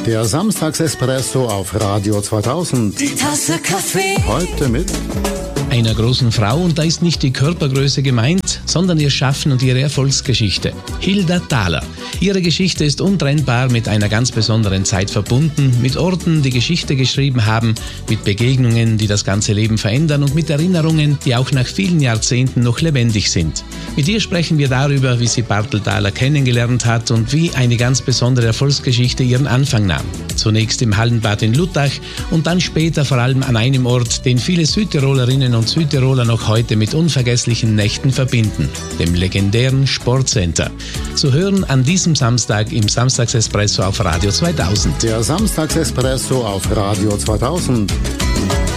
Der Samstagsespresso auf Radio 2000. Die Tasse Kaffee. Heute mit einer großen Frau, und da ist nicht die Körpergröße gemeint, sondern ihr Schaffen und ihre Erfolgsgeschichte. Hilda Thaler. Ihre Geschichte ist untrennbar mit einer ganz besonderen Zeit verbunden, mit Orten, die Geschichte geschrieben haben, mit Begegnungen, die das ganze Leben verändern und mit Erinnerungen, die auch nach vielen Jahrzehnten noch lebendig sind. Mit ihr sprechen wir darüber, wie sie Bartel Thaler kennengelernt hat und wie eine ganz besondere Erfolgsgeschichte ihren Anfang nahm. Zunächst im Hallenbad in Luttach und dann später vor allem an einem Ort, den viele Südtirolerinnen und Südtiroler noch heute mit unvergesslichen Nächten verbinden, dem legendären Sportcenter. Zu hören an diesem Samstag im Samstagsespresso auf Radio 2000. der Samstagsespresso auf Radio 2000.